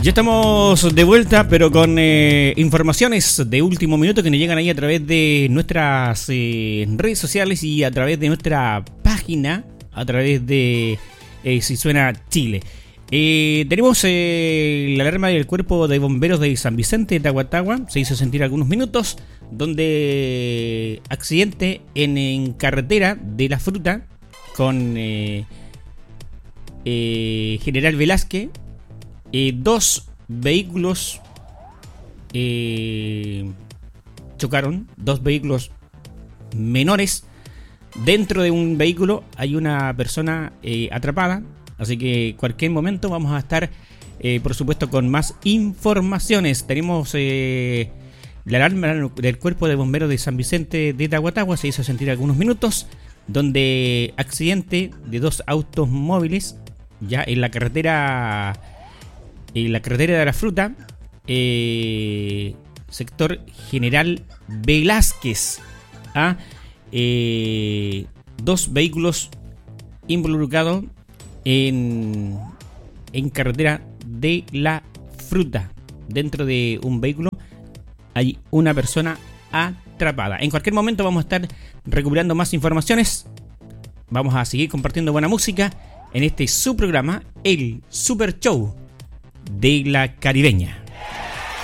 Ya estamos de vuelta, pero con informaciones de último minuto que nos llegan ahí a través de nuestras redes sociales y a través de nuestra página, a través de Si Suena Chile. Tenemos la alarma del Cuerpo de Bomberos de San Vicente de Tahuatahua. Se hizo sentir algunos minutos, donde accidente en carretera de La Fruta con General Velázquez. Dos vehículos chocaron, dos vehículos menores. Dentro de un vehículo hay una persona atrapada, así que cualquier momento vamos a estar, por supuesto, con más informaciones. Tenemos la alarma del Cuerpo de Bomberos de San Vicente de Tahuatahua, se hizo sentir algunos minutos, donde accidente de dos autos móviles ya en la carretera de La Fruta, sector General Velázquez. Dos vehículos involucrados en carretera de La Fruta. Dentro de un vehículo hay una persona atrapada. En cualquier momento vamos a estar recuperando más informaciones. Vamos a seguir compartiendo buena música en este su programa, el Super Show de la Caribeña.